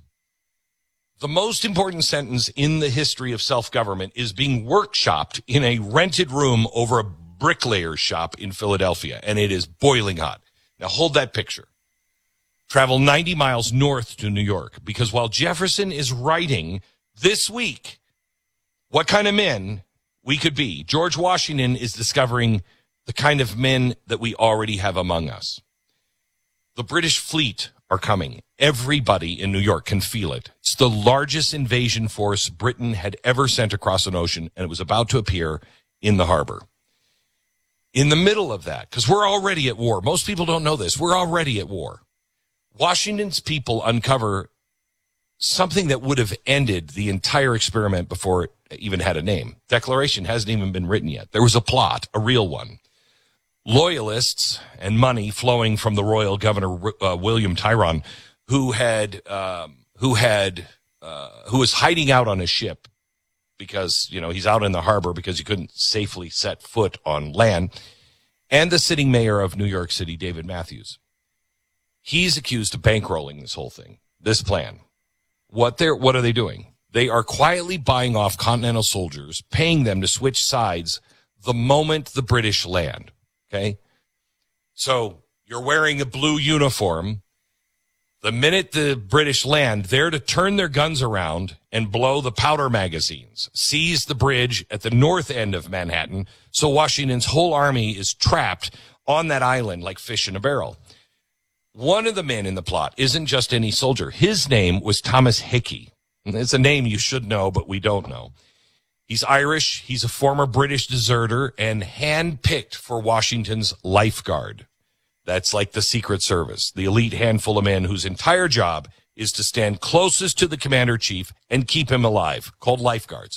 The most important sentence in the history of self-government is being workshopped in a rented room over a bricklayer's shop in Philadelphia, and it is boiling hot. Now hold that picture. Travel ninety miles north to New York, because while Jefferson is writing this week what kind of men we could be, George Washington is discovering the kind of men that we already have among us. The British fleet are coming. Everybody in New York can feel it. It's the largest invasion force Britain had ever sent across an ocean, and it was about to appear in the harbor. In the middle of that, because we're already at war. Most people don't know this. We're already at war. Washington's people uncover something that would have ended the entire experiment before it even had a name. Declaration hasn't even been written yet. There was a plot, a real one. Loyalists and money flowing from the royal governor, uh, William Tyrone, who had, um, who had, uh, who was hiding out on a ship because, you know, he's out in the harbor because he couldn't safely set foot on land, and the sitting mayor of New York City, David Matthews. He's accused of bankrolling this whole thing, this plan. What they're, what are they doing? They are quietly buying off Continental soldiers, paying them to switch sides the moment the British land. Okay, so you're wearing a blue uniform. The minute the British land, they're to turn their guns around and blow the powder magazines, seize the bridge at the north end of Manhattan, so Washington's whole army is trapped on that island like fish in a barrel. One of the men in the plot isn't just any soldier. His name was Thomas Hickey. It's a name you should know, but we don't know. He's Irish. He's a former British deserter and handpicked for Washington's lifeguard. That's like the Secret Service, the elite handful of men whose entire job is to stand closest to the commander-in-chief and keep him alive, called lifeguards.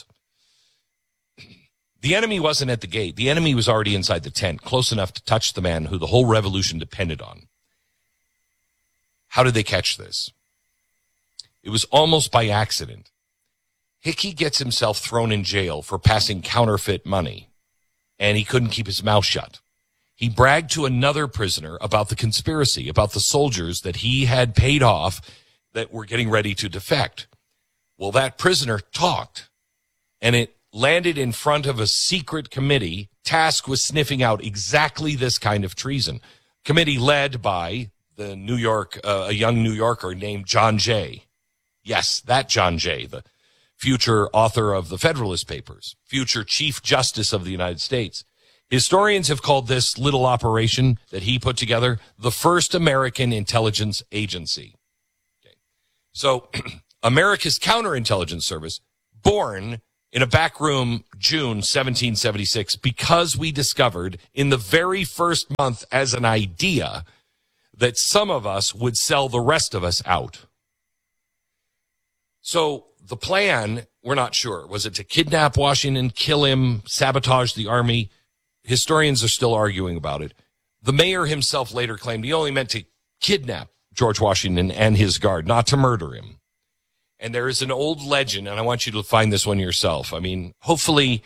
The enemy wasn't at the gate. The enemy was already inside the tent, close enough to touch the man who the whole revolution depended on. How did they catch this? It was almost by accident. Hickey gets himself thrown in jail for passing counterfeit money, and he couldn't keep his mouth shut. he bragged to another prisoner about the conspiracy, about the soldiers that he had paid off that were getting ready to defect. Well, that prisoner talked, and it landed in front of a secret committee tasked with sniffing out exactly this kind of treason. Committee led by the New York, uh, a young New Yorker named John Jay. Yes, that John Jay, the future author of the Federalist Papers, future Chief Justice of the United States. Historians have called this little operation that he put together the first American intelligence agency. Okay. So America's counterintelligence service, born in a back room June seventeen seventy-six, because we discovered in the very first month as an idea that some of us would sell the rest of us out. So the plan, we're not sure. Was it to kidnap Washington, kill him, sabotage the army? Historians are still arguing about it. The mayor himself later claimed he only meant to kidnap George Washington and his guard, not to murder him. And there is an old legend, and I want you to find this one yourself. I mean, hopefully,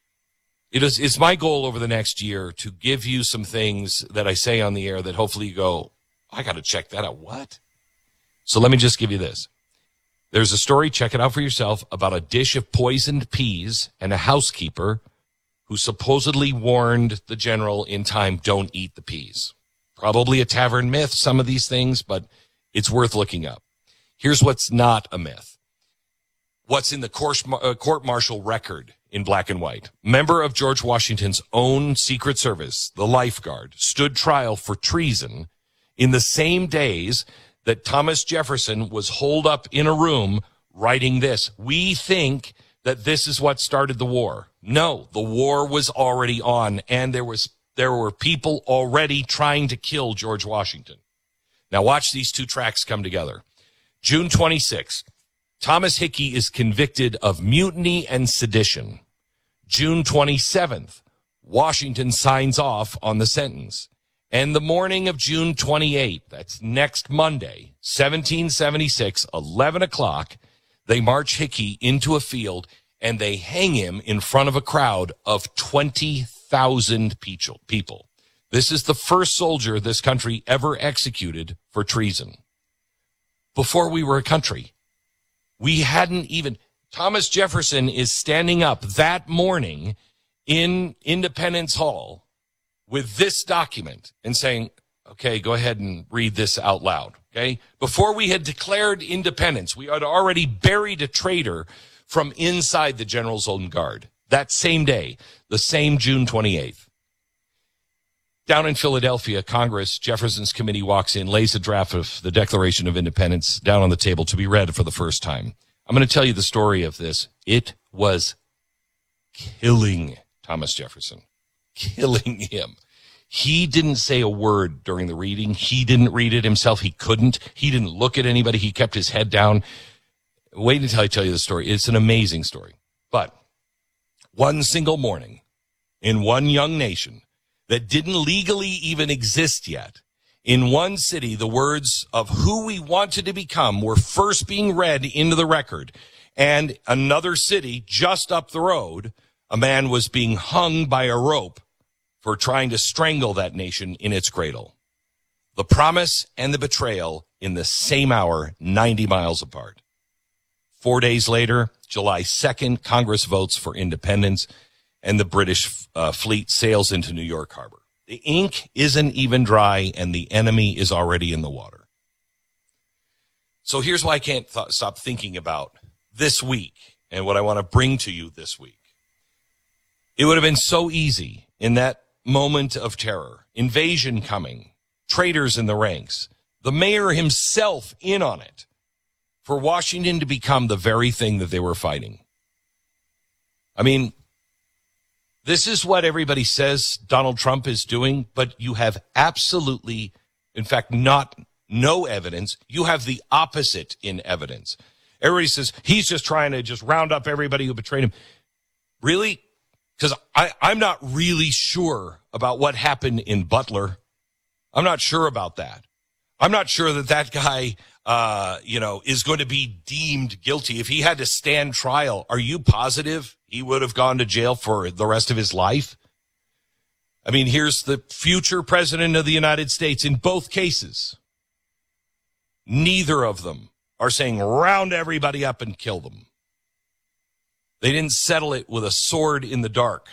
it is, it's my goal over the next year to give you some things that I say on the air that hopefully you go, I got to check that out. What? So let me just give you this. There's a story, check it out for yourself, about a dish of poisoned peas and a housekeeper who supposedly warned the general in time, don't eat the peas. Probably a tavern myth, some of these things, but it's worth looking up. Here's what's not a myth. What's in the court-martial record in black and white. Member of George Washington's own Secret Service, the lifeguard, stood trial for treason in the same days that Thomas Jefferson was holed up in a room writing this. We think that this is what started the war. No, the war was already on, and there was there were people already trying to kill George Washington. Now watch these two tracks come together. June twenty-sixth, Thomas Hickey is convicted of mutiny and sedition. June twenty-seventh, Washington signs off on the sentence. And the morning of June twenty-eighth, that's next Monday, seventeen seventy-six, eleven o'clock, they march Hickey into a field and they hang him in front of a crowd of twenty thousand people. This is the first soldier this country ever executed for treason. Before we were a country, we hadn't even, Thomas Jefferson is standing up that morning in Independence Hall with this document and saying, okay, go ahead and read this out loud, okay? Before we had declared independence, we had already buried a traitor from inside the general's own guard. That same day, the same June twenty-eighth. Down in Philadelphia, Congress, Jefferson's committee walks in, lays a draft of the Declaration of Independence down on the table to be read for the first time. I'm going to tell you the story of this. It was killing Thomas Jefferson. Killing him. He didn't say a word during the reading. He didn't read it himself. He couldn't. He didn't look at anybody. He kept his head down. Wait until I tell you the story. It's an amazing story. But one single morning in one young nation that didn't legally even exist yet, in one city, the words of who we wanted to become were first being read into the record. And another city just up the road, a man was being hung by a rope for trying to strangle that nation in its cradle. The promise and the betrayal in the same hour, ninety miles apart. Four days later, July second, Congress votes for independence, and the British uh, fleet sails into New York Harbor. The ink isn't even dry, and the enemy is already in the water. So here's why I can't th- stop thinking about this week and what I want to bring to you this week. It would have been so easy in that moment of terror, invasion coming, traitors in the ranks, the mayor himself in on it, for Washington to become the very thing that they were fighting. I mean, this is what everybody says Donald Trump is doing, but you have absolutely, in fact, not no evidence. You have the opposite in evidence. Everybody says he's just trying to just round up everybody who betrayed him. Really? Because I'm not really sure about what happened in Butler. I'm not sure about that. I'm not sure that that guy, uh, you know, is going to be deemed guilty. If he had to stand trial, are you positive he would have gone to jail for the rest of his life? I mean, here's the future president of the United States in both cases. Neither of them are saying round everybody up and kill them. They didn't settle it with a sword in the dark.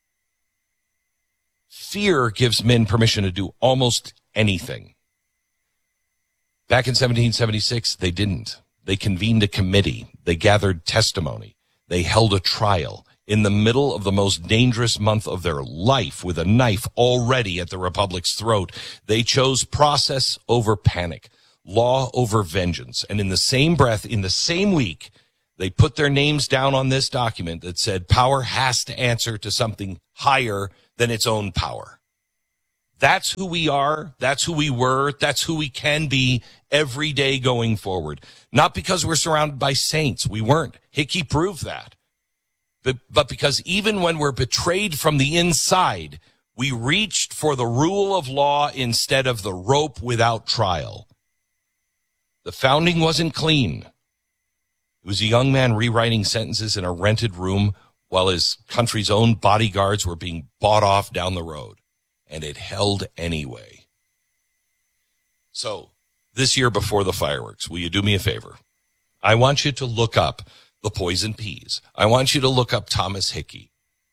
Fear gives men permission to do almost anything. Back in seventeen seventy-six, they didn't. They convened a committee. They gathered testimony. They held a trial in the middle of the most dangerous month of their life with a knife already at the Republic's throat. They chose process over panic, law over vengeance. And in the same breath, in the same week, they put their names down on this document that said power has to answer to something higher than its own power. That's who we are. That's who we were. That's who we can be every day going forward. Not because we're surrounded by saints. We weren't. Hickey proved that. But, but because even when we're betrayed from the inside, we reached for the rule of law instead of the rope without trial. The founding wasn't clean. It was a young man rewriting sentences in a rented room while his country's own bodyguards were being bought off down the road. And it held anyway. So, this year before the fireworks, will you do me a favor? I want you to look up the Poison Peas. I want you to look up Thomas Hickey.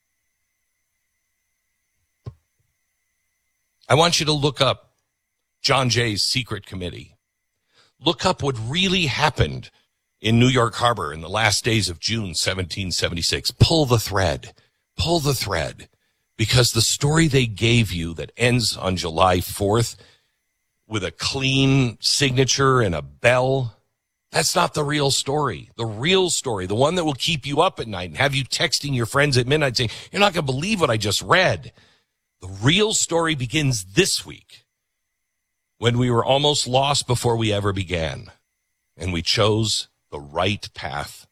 I want you to look up John Jay's secret committee. Look up what really happened in New York Harbor in the last days of June seventeen seventy-six. Pull the thread. Pull the thread. Because the story they gave you that ends on July fourth with a clean signature and a bell, that's not the real story. The real story, the one that will keep you up at night and have you texting your friends at midnight saying, you're not going to believe what I just read. The real story begins this week when we were almost lost before we ever began, and we chose the right path.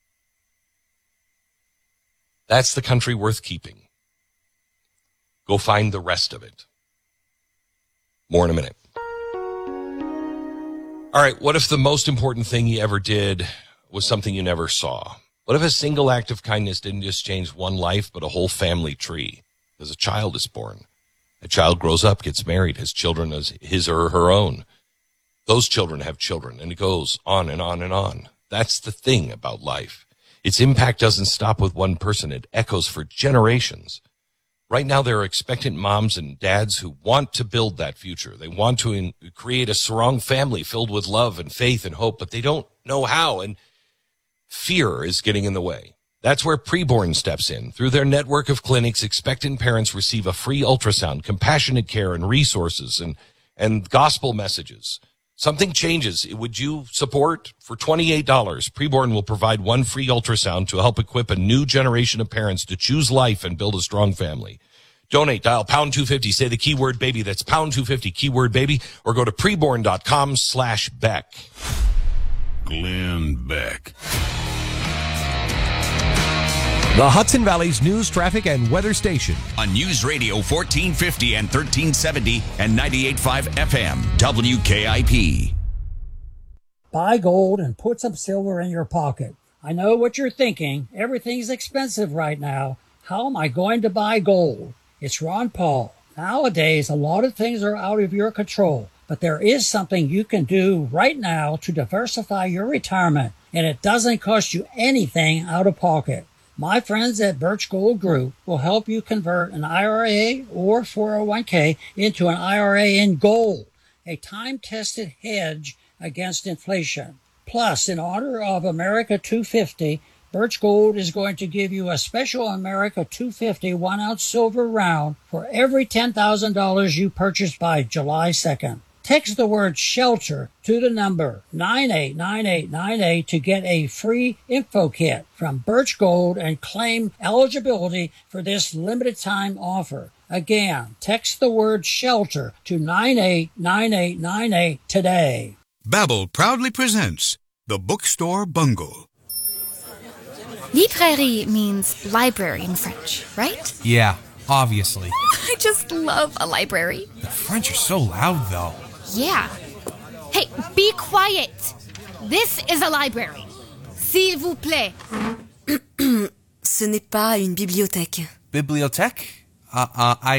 That's the country worth keeping. Go find the rest of it. More in a minute. All right, what if the most important thing you ever did was something you never saw? What if a single act of kindness didn't just change one life, but a whole family tree? Because a child is born. A child grows up, gets married, has children as his or her own. Those children have children, and it goes on and on and on. That's the thing about life. Its impact doesn't stop with one person. It echoes for generations. Right now, there are expectant moms and dads who want to build that future. They want to in- create a strong family filled with love and faith and hope, but they don't know how, and fear is getting in the way. That's where Preborn steps in. Through their network of clinics, expectant parents receive a free ultrasound, compassionate care, and resources, and, and gospel messages. Something changes. Would you support? For twenty-eight dollars, Preborn will provide one free ultrasound to help equip a new generation of parents to choose life and build a strong family. Donate, dial pound two fifty, say the keyword baby. That's pound two fifty, keyword baby, or go to preborn.com slash Beck. Glenn Beck. The Hudson Valley's news, traffic, and weather station. On News Radio fourteen fifty and thirteen seventy and ninety-eight point five F M, W K I P. Buy gold and put some silver in your pocket. I know what you're thinking. Everything's expensive right now. How am I going to buy gold? It's Ron Paul. Nowadays, a lot of things are out of your control, but there is something you can do right now to diversify your retirement, and it doesn't cost you anything out of pocket. My friends at Birch Gold Group will help you convert an I R A or four oh one k into an I R A in gold, a time-tested hedge against inflation. Plus, in honor of America two fifty, Birch Gold is going to give you a special America two fifty one-ounce silver round for every ten thousand dollars you purchase by July second. Text the word SHELTER to the number nine eight nine eight nine eight to get a free info kit from Birch Gold and claim eligibility for this limited time offer. Again, text the word SHELTER to nine eight nine eight nine eight today. Babbel proudly presents The Bookstore Bungle. Librairie means library in French, right? Yeah, obviously. I just love a library. The French are so loud, though. Yeah. Hey, be quiet. This is a library. S'il vous plaît. Ce n'est pas une bibliothèque. Bibliothèque? Uh, uh, I,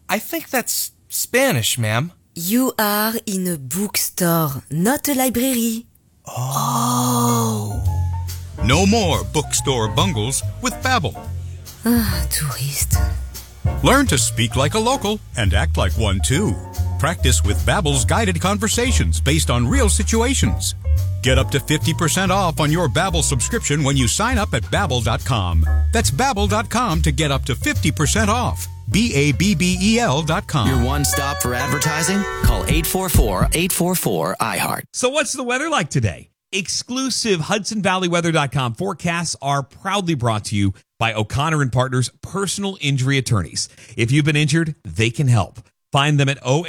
I think that's Spanish, ma'am. You are in a bookstore, not a library. Oh. No more bookstore bungles with Babbel. Ah, tourist. Learn to speak like a local and act like one too. Practice with Babbel's guided conversations based on real situations. Get up to fifty percent off on your Babbel subscription when you sign up at Babbel dot com. That's Babbel dot com to get up to fifty percent off. B A B B E L dot com. Your one stop for advertising? Call eight four four, eight four four, I heart. So what's the weather like today? Exclusive Hudson Valley Weather dot com forecasts are proudly brought to you by O'Connor and Partners Personal Injury Attorneys. If you've been injured, they can help. Find them at O